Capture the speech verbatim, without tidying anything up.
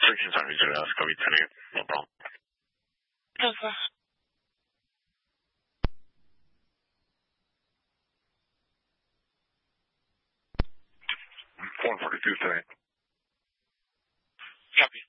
restrictions on visa to Copy ten eight. No problem. Okay. one forty-two, ten eight. Copy.